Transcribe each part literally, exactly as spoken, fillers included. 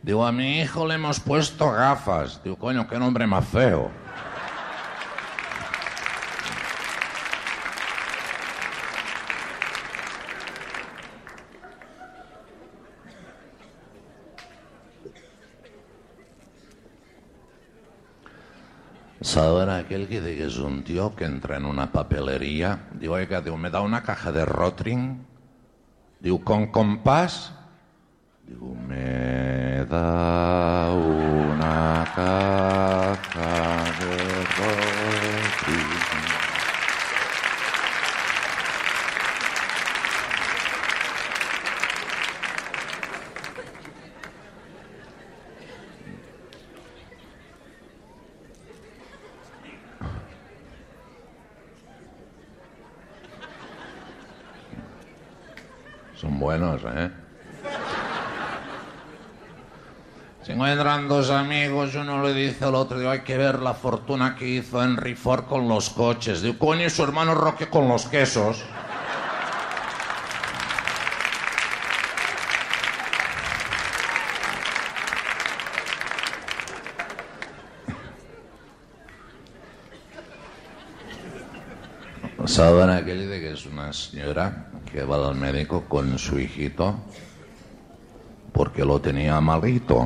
Digo, a mi hijo le hemos puesto gafas. Digo, coño, qué nombre más feo. ¿Saben aquel que dice que es un tío que entra en una papelería? Digo, oiga, digo, ¿me da una caja de Rotring? Digo, ¿con compás? Digo, me da una caja de Rotring. Son buenos, ¿eh? Se encuentran dos amigos, uno le dice al otro, digo, hay que ver la fortuna que hizo Henry Ford con los coches. Digo, coño, y su hermano Roque con los quesos. ¿Saben aquel de que es una señora que va al médico con su hijito porque lo tenía malito?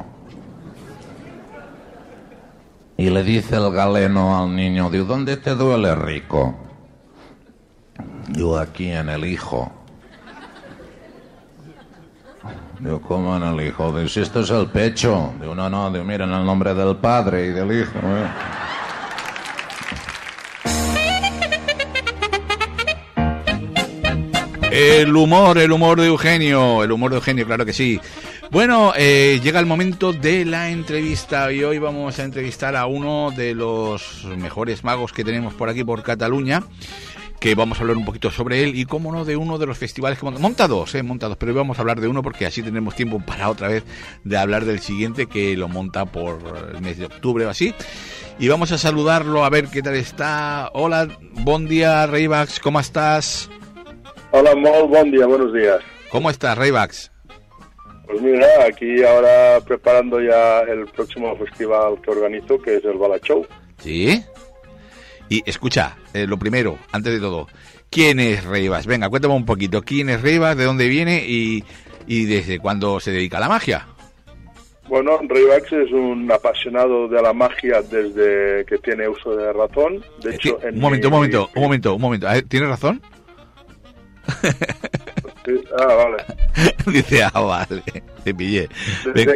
Y le dice el galeno al niño, digo, ¿dónde te duele, rico? Digo, aquí en el hijo. Digo, ¿cómo en el hijo? Digo, si esto es el pecho. Digo, no, no, digo, mira, en el nombre del padre y del hijo, ¿eh? El humor, el humor de Eugenio, el humor de Eugenio, claro que sí. Bueno, eh, llega el momento de la entrevista y hoy vamos a entrevistar a uno de los mejores magos que tenemos por aquí, por Cataluña, que vamos a hablar un poquito sobre él y, cómo no, de uno de los festivales que monta, monta dos, eh, monta dos, pero hoy vamos a hablar de uno porque así tenemos tiempo para otra vez de hablar del siguiente, que lo monta por el mes de octubre o así. Y vamos a saludarlo, a ver qué tal está. Hola, buen día, Raybax, ¿cómo estás? Hola, molt bon día, buenos días. ¿Cómo estás, Raybax? Pues mira, aquí ahora preparando ya el próximo festival que organizo, que es el Bala Show. ¿Sí? Y escucha, eh, lo primero, antes de todo, ¿quién es Raybax? Venga, cuéntame un poquito, ¿quién es Raybax, de dónde viene y, y desde cuándo se dedica a la magia? Bueno, Raybax es un apasionado de la magia desde que tiene uso de razón. De hecho, eh, en un momento, mi... un momento, un momento, un momento. ¿Tienes razón? Sí, ah, vale. Dice, ah, vale, te pillé. Desde Venga.